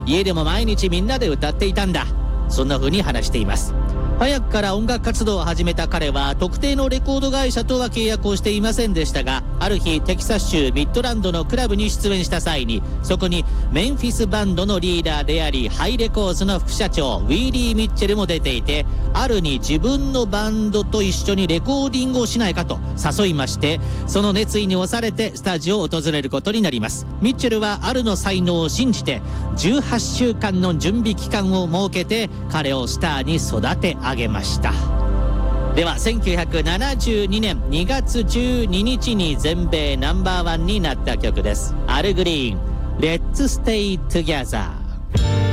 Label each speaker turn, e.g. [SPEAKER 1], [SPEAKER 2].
[SPEAKER 1] 家でも毎日みんなで歌っていたんだ。そんな風に話しています。早くから音楽活動を始めた彼は特定のレコード会社とは契約をしていませんでしたが、ある日テキサス州ミッドランドのクラブに出演した際に、そこにメンフィスバンドのリーダーでありハイレコーズの副社長ウィーリー・ミッチェルも出ていて、あるに自分のバンドと一緒にレコーディングをしないかと誘いまして、その熱意に押されてスタジオを訪れることになります。ミッチェルはあるの才能を信じて18週間の準備期間を設けて彼をスターに育て上げました。では1972年2月12日に全米ナンバーワンになった曲です。アル・グリーン、Let's Stay Together。